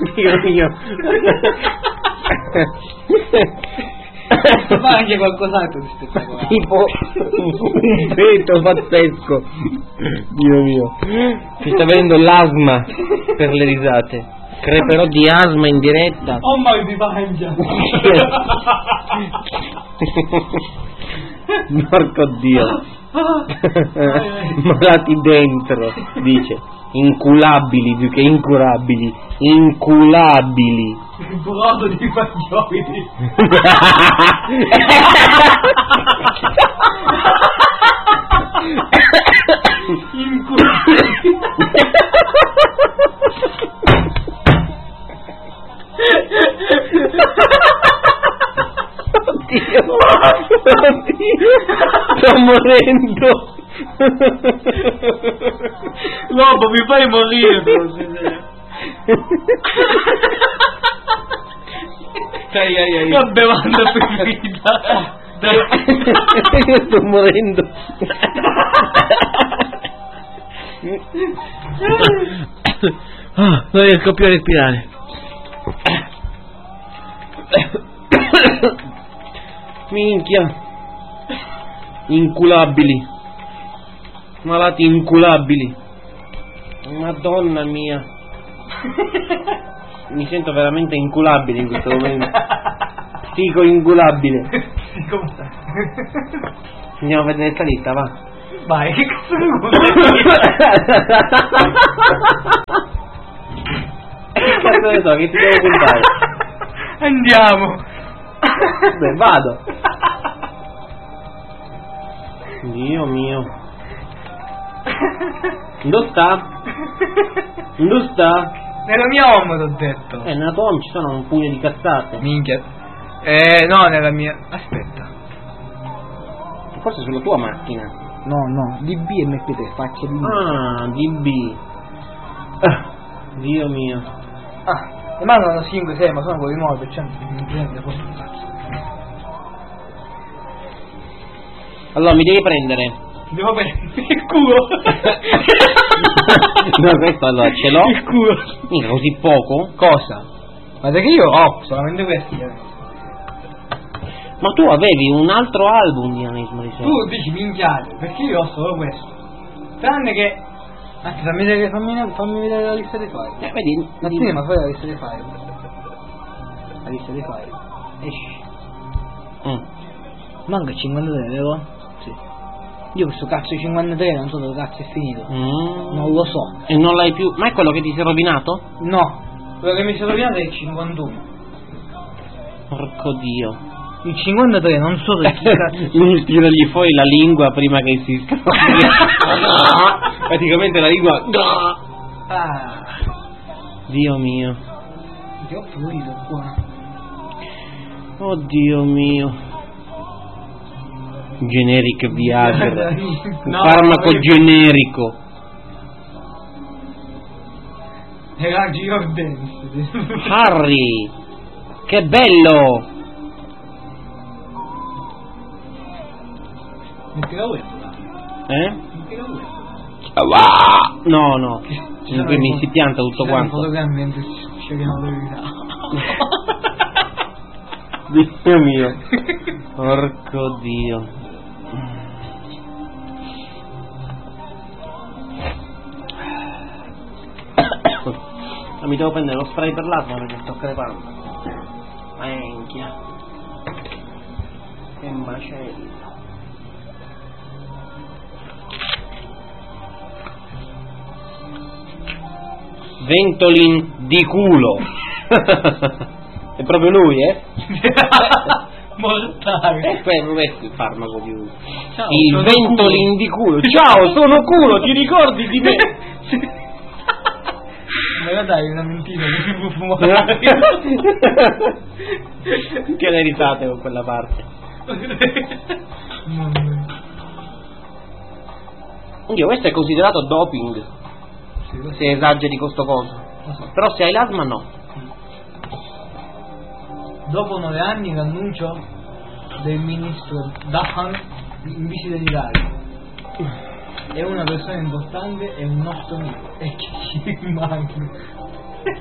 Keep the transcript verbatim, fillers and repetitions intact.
Dio mio. Fa anche qualcos'altro di spettacolare. Tipo un feto pazzesco. Dio mio. Mi sta venendo l'asma per le risate. Creperò di asma in diretta. Oh ma di mangia. Porco Dio. Malati dentro, dice. Inculabili più che incurabili. Inculabili. Il brodo di fagioli. Inculabili. Oddio, oddio, sto morendo. Lobo, mi fai morire. Ai, ai, ai. La bevanda preferita. Io sto morendo. Ah, non riesco più a respirare. Minchia. Inculabili. Malati inculabili. Madonna mia. Mi sento veramente inculabile in questo momento. Fico inculabile. Andiamo a vedere sta lista, va. Vai, che cazzo mi Che cazzo ne so, che ti devo contare? Andiamo. Beh, vado. Dio mio. Dove sta? Dove sta? Nella mia home t'ho detto. Eh, nella tua home ci sono un pugno di cazzate. Minchia. Eh, no, nella mia... Aspetta. Forse sulla tua macchina. No, no, D B e M P tre, faccia di... Ah, D B. Ah, Dio mio. Ah, le mandano cinque sei, ma sono quelli nuovi, perciò mi prende questo cazzo. Allora, mi devi prendere. Devo prendere il culo. No, questo allora ce l'ho. Il culo. Mica così poco. Cosa? Guarda che io ho solamente questi. Ma tu avevi un altro album di Anismo di Sera. Tu dici minchiate, perché io ho solo questo. Tranne che... Anzi, fammi vedere, fammi, fammi vedere la lista dei file. Eh, vedi? Mattino, ma fai la lista dei file. La lista dei file. Esci. Mm. Manca cinquantatré, vero? Sì. Io questo cazzo di cinquantatré non so dove cazzo è finito. Mm. Non lo so. E non l'hai più... Ma è quello che ti si è rovinato? No. Quello che mi si è rovinato è il cinquantuno. Porco Dio. Il cinquantatré non so dove cazzo. Tiragli fuori la lingua prima che si scappi. Praticamente la lingua... Ah. Dio mio. Ti ho pulito qua. Oddio mio. Generic Viagra. No, Farmaco no, generico. Era Giordens. Harry. Che bello. Metti la web. Eh? Metti la web. No, no. Comunque mi si pianta tutto quanto. Fotogrammi mentre scegliamo la verità. Dio mio. Porco Dio. Ma mi devo prendere lo spray per l'asma perché sto crepando. Minchia. Che macello. Ventolin di culo. È proprio lui, eh? Mortale. Eh, questo è il farmaco più. Ciao, il Ventolin culo. Di culo. Ciao, sono culo, ti ricordi di me? Me la dai una mentira che si può fumare. Che le risate con quella parte. Oddio, questo è considerato doping. Se esageri con sto coso. So. Però se hai l'asma no. Dopo nove anni l'annuncio del ministro Dahan in visita in Italia. È una persona importante e un nostro amico. E che ci manca.